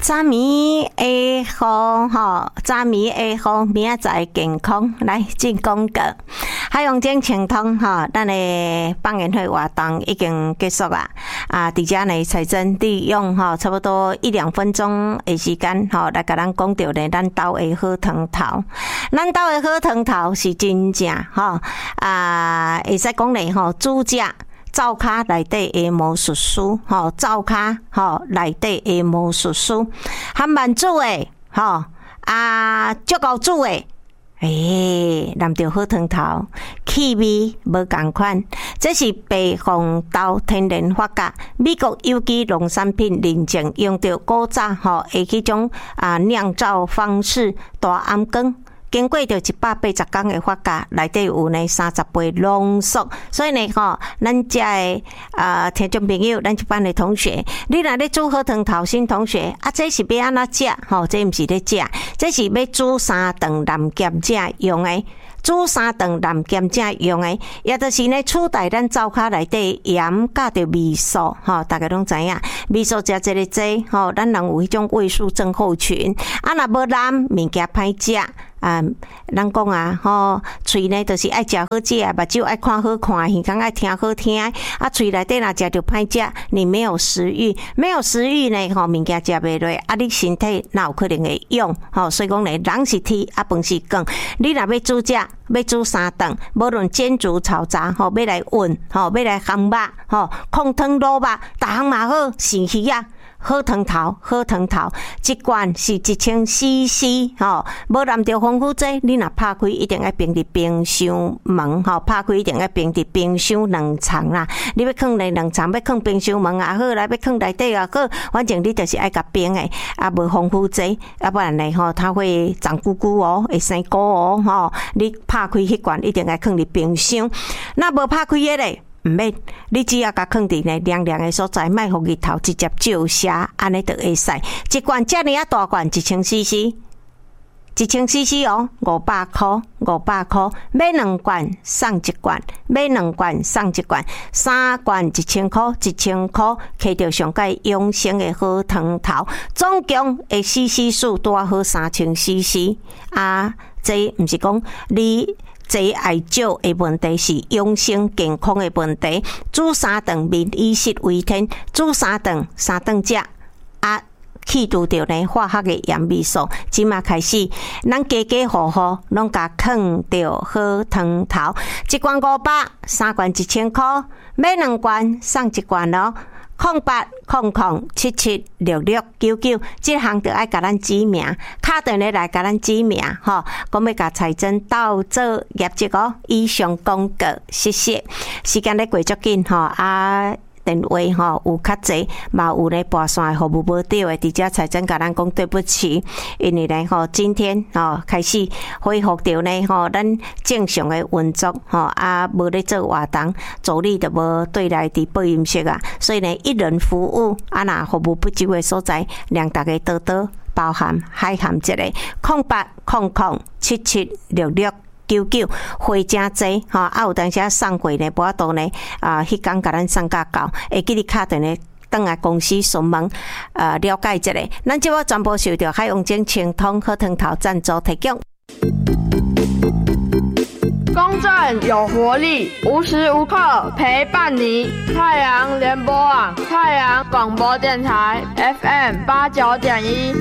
早暝的好吼，早暝的好，明仔载健康。来进广告，海洋精清通吼，咱的放映会活动已经结束啦。伫遮呢，彩珍利用吼差不多1-2分钟的时间吼，来甲咱讲到呢，咱兜的好汤头。咱兜的好汤头是真正吼会使讲呢吼，煮食。灶骹内底的魔术师，吼，灶骹吼内底的魔术师，还慢煮的，吼足够煮的，南着好汤头，气味无同款。这是北方豆天然发酵，美国有机农产品认证，用着古早吼的迄种酿造方式，大暗缸。经过着180天的发酵，内底有呢30倍浓缩，所以呢吼，咱遮的听众朋友，咱一班的同学，你若咧煮好汤头，新同学这是要安怎食？吼，这毋是咧食，这是要煮3顿蓝咸食用的。煮3顿蓝咸食用的，也就是呢取代咱灶骹内底盐加着味素，吼，大家拢知影，味素食这个济，吼，咱人有迄种胃素症候群，若无蓝物件歹食。咱讲吼，喙呢就是爱食好食，目睭爱看好看，耳孔爱听好听，喙内底若食着歹食，你没有食欲，没有食欲呢，吼，物件食袂落，你身体哪有可能会用？吼，所以讲呢，人是铁，饭是钢，你若要煮食，要煮3顿，无论煎煮炒炸，吼，要来อุ่，吼，要来烘肉，吼，控汤卤肉，逐项嘛好，是鱼啊。好汤头，好汤头，一罐是1000cc， 吼，无含着防腐剂。你若拍开，一定要冰伫冰箱门，吼，拍开一定要冰伫冰箱冷藏啦。你要放咧冷藏，要放冰箱门也好啦，要放内底也好，反正你就是爱甲冰诶，无防腐剂，不然呢，吼，它会长菇菇哦，会生菇哦，吼。你拍开迄罐一定要放伫冰箱，那无拍开的咧。毋免，你只要甲放伫呢凉凉的所在，莫互日头直接照射，安尼就会使。一罐遮尔大罐1000cc 哦，500块，500块，买2罐送1罐，买2罐送1罐，3罐1000块，1000块，摕到上界养生的好汤头，总共的 cc 数多好3000cc 这毋是讲你。这爱少的问题是养生健康的问题。煮3顿民以食为天，煮3顿3顿食去除掉呢化学的盐味素。即马开始，咱家家户户拢甲放掉好汤头，一罐500，3罐1000块，买2罐送1罐咯。0800776699，这项就爱甲咱指名，打电话来甲咱指名，吼，讲要甲财政斗做业绩哦。以上广告，谢谢。时间咧过足紧吼电话吼有较济，嘛有咧跋线的服务无到的，伫遮财政甲咱讲对不起，因为咧吼今天吼开始恢复到呢吼咱正常的运作吼无咧做活动，助理就无对来伫播音室啊，所以呢一人服务若服务不足的所在，让大家多多包涵海涵一个0800776699会真济吼，有当时送过呢，无度呢迄天甲咱送甲到，会记你敲电话转来公司询问了解一下。咱即个全部受到海洋精清通好汤头赞助提供。 公正有活力，无时无刻陪伴你。太阳联播网，太阳广播电台 FM89.1。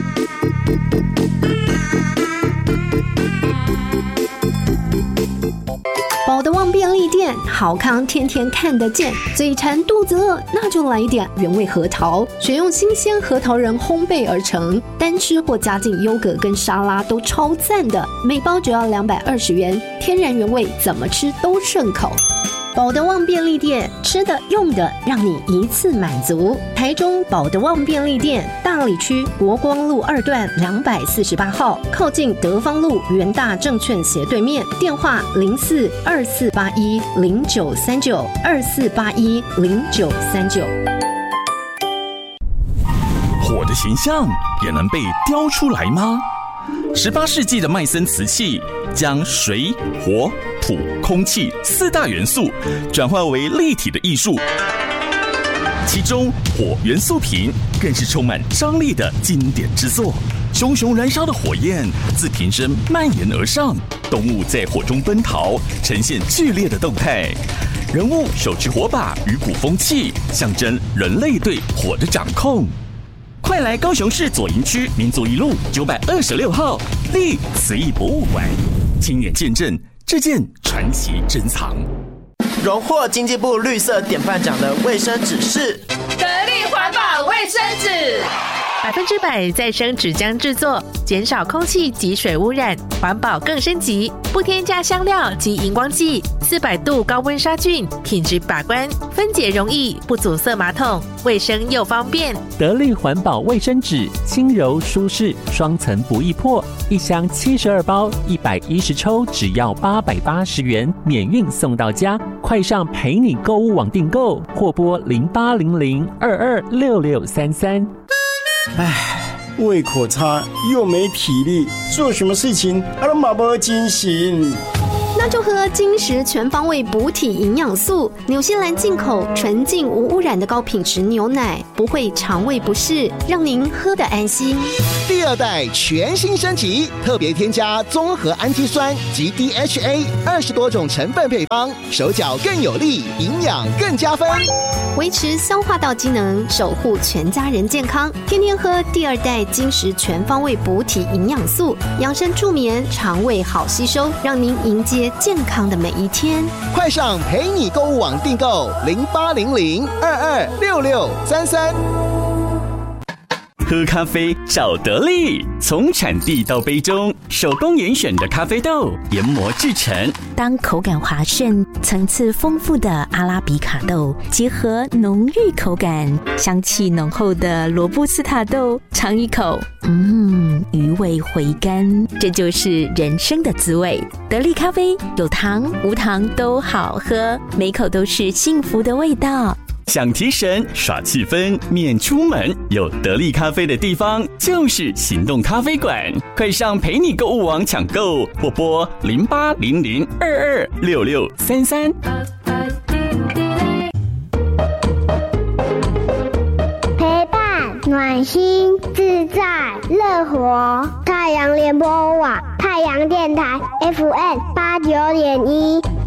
宝德旺便利店，好康天天看得见。嘴馋肚子饿，那就来一点原味核桃，选用新鲜核桃仁烘焙而成，单吃或加进优格跟沙拉都超赞的。每包只要220元，天然原味，怎么吃都顺口。宝德旺便利店，吃的用的让你一次满足。台中宝德旺便利店，大里区国光路2段248号，靠近德芳路元大证券斜对面。电话042481093924810939。 火的形象也能被雕出来吗？18世纪的麦森瓷器将水、火、土、空气4大元素转化为立体的艺术， 其中火元素瓶更是充满张力的经典之作。熊熊燃烧的火焰自瓶身蔓延而上，动物在火中奔逃，呈现剧烈的动态。人物手持火把与鼓风器，象征人类对火的掌控。快来高雄市左营区民族一路926号立慈义博物馆，亲眼见证这件传奇珍藏。 荣获经济部绿色典范奖的卫生纸是得力环保卫生纸，100%再生纸浆制作，减少空气及水污染，环保更升级，不添加香料及荧光剂，400度高温杀菌，品质把关，分解容易，不阻塞马桶，卫生又方便。 得力环保卫生纸，轻柔舒适，双层不易破，一箱72包，110抽，只要880元，免运送到家。快上陪你购物网订购，或拨0800226633。 胃口差又没体力，做什么事情都没精神。 那就喝金石全方位补体营养素，纽西兰进口纯净无污染的高品质牛奶，不会肠胃不适，让您喝得安心。 第2代全新升级，特别添加综合氨基酸及 DHA20多种成分配方，手脚更有力，营养更加分， 维持消化道机能，守护全家人健康。天天喝第2代金石全方位补体营养素，养生助眠，肠胃好吸收，让您迎接健康的每一天。 快上陪你购物网订购0800226633。 喝咖啡找得力，从产地到杯中，手工严选的咖啡豆研磨制成。 当口感滑顺、层次丰富的阿拉比卡豆结合浓郁口感、香气浓厚的罗布斯塔豆，尝一口，余味回甘，这就是人生的滋味。得力咖啡有糖无糖都好喝，每口都是幸福的味道。 想提神耍气氛免出门，有得力咖啡的地方就是行动咖啡馆。快上陪你购物网抢购，或拨0800226633。 陪伴暖心自在乐活，太阳联播网太阳电台 FM89.1。